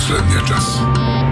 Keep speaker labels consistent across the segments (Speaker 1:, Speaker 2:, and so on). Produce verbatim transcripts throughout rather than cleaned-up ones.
Speaker 1: последния час.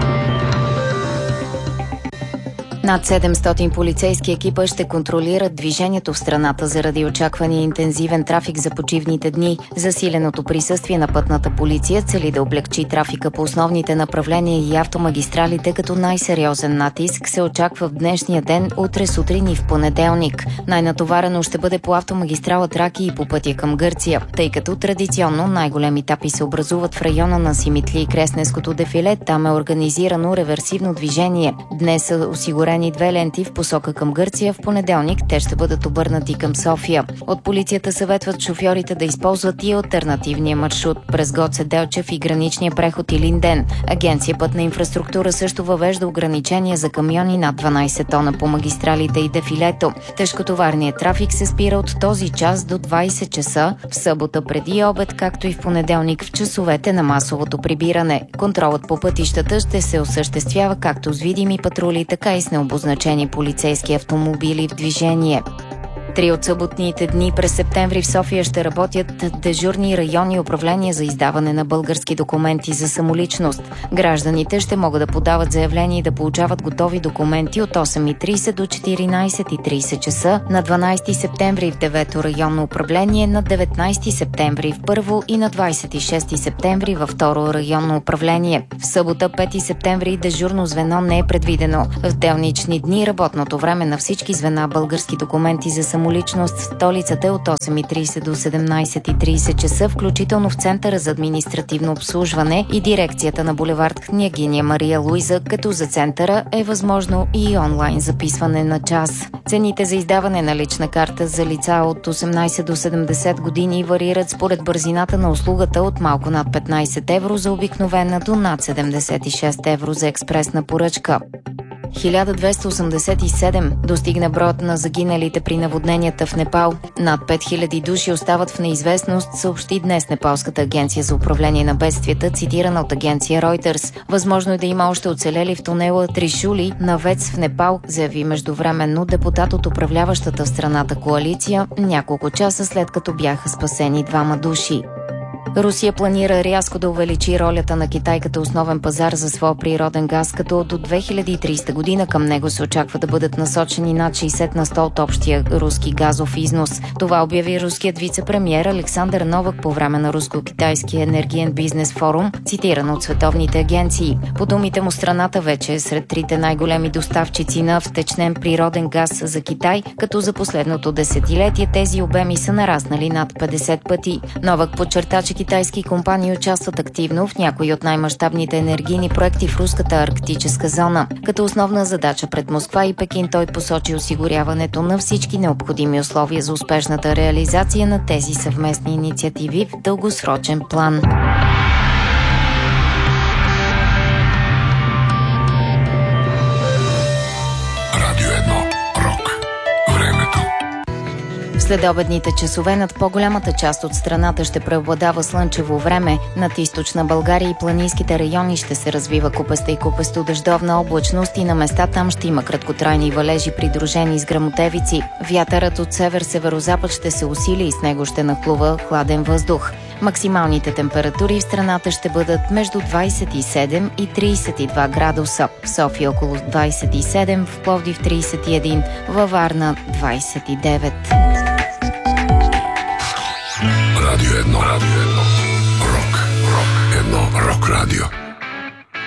Speaker 2: Над седемстотин полицейски екипа ще контролират движението в страната заради очаквания интензивен трафик за почивните дни. Засиленото присъствие на пътната полиция цели да облегчи трафика по основните направления и автомагистралите, като най-сериозен натиск се очаква в днешния ден, утре сутрин и в понеделник. Най-натоварено ще бъде по автомагистрала Тракия и по пътя към Гърция, тъй като традиционно най-големи етапи се образуват в района на Симитли и Кресненското дефиле. Там е организирано реверсивно движение. Днес са осигурени две ленти в посока към Гърция. В понеделник те ще бъдат обърнати към София. От полицията съветват шофьорите да използват и алтернативния маршрут през Гоце Делчев и граничния преход Илинден. Агенция Пътна инфраструктура също въвежда ограничения за камиони над дванайсет тона по магистралите и дефилето. Тежкотоварният трафик се спира от този час до двайсет часа в събота преди обед, както и в понеделник в часовете на масовото прибиране. Контролът по пътищата ще се осъществява както с видими патрули, така и с необозначени полицейски автомобили в движение. Три от съботните дни през септември в София ще работят дежурни районни управления за издаване на български документи за самоличност. Гражданите ще могат да подават заявления и да получават готови документи от осем и трийсет до четиринайсет и трийсет часа на дванайсети септември в девето районно управление, на деветнайсети септември в първо и на двайсет и шести септември във второ районно управление. В събота, пети септември, дежурно звено не е предвидено. В делнични дни работното време на всички звена български документи за самоличност личност в столицата е от осем и трийсет до седемнайсет и трийсет часа, включително в Центъра за административно обслужване и дирекцията на булевард Княгиня Мария Луиза, като за Центъра е възможно и онлайн записване на час. Цените за издаване на лична карта за лица от осемнайсет до седемдесет години варират според бързината на услугата от малко над петнайсет евро за обикновена до над седемдесет и шест евро за експресна поръчка. хиляда двеста осемдесет и седем достигна броят на загиналите при наводненията в Непал. Над пет хиляди души остават в неизвестност, съобщи днес Непалската агенция за управление на бедствията, цитирана от агенция Reuters. Възможно е да има още оцелели в тунела Тришули на ВЕЦ в Непал, заяви междувременно депутат от управляващата в страната коалиция, няколко часа след като бяха спасени двама души. Русия планира рязко да увеличи ролята на Китай като основен пазар за своя природен газ, като до две хиляди и трийсета година към него се очаква да бъдат насочени над шейсет на сто от общия руски газов износ. Това обяви руският вице-премиер Александър Новак по време на руско-китайския енергиен бизнес форум, цитиран от световните агенции. По думите му, страната вече е сред трите най-големи доставчици на втечнен природен газ за Китай, като за последното десетилетие тези обеми са нараснали над петдесет пъти. Новак подчерта, че китайски компании участват активно в някои от най-мащабните енергийни проекти в руската арктическа зона. Като основна задача пред Москва и Пекин той посочи осигуряването на всички необходими условия за успешната реализация на тези съвместни инициативи в дългосрочен план.
Speaker 1: Радио едно. Рок. Времето.
Speaker 2: В следобедните часове над по-голямата част от страната ще преобладава слънчево време. Над източна България и планинските райони ще се развива купеста и купесто дъждовна облачност и на места там ще има краткотрайни валежи, придружени с гръмотевици. Вятърът от север-северозапад ще се усили и с него ще нахлува хладен въздух. Максималните температури в страната ще бъдат между двайсет и седем и трийсет и два градуса. В София около двайсет и седем, в Пловдив трийсет и един, във Варна двайсет и девет.
Speaker 1: Радио едно, радио едно. Рок, рок, едно, рок радио.